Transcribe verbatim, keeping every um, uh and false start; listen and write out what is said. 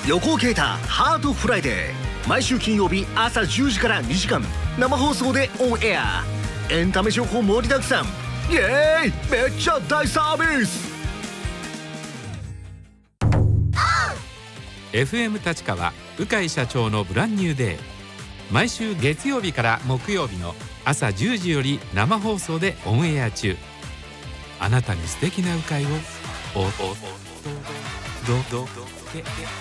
横尾啓太ハートフライデー、毎週金曜日朝じゅうじからにじかん生放送でオンエア。エンタメ情報盛りだくさん。イエーイ、めっちゃ大サービス。 エフエム 立川鵜飼社長のブランニューデー、毎週月曜日から木曜日の朝じゅうじより生放送でオンエア中。あなたに素敵な鵜飼をおおおどどどけ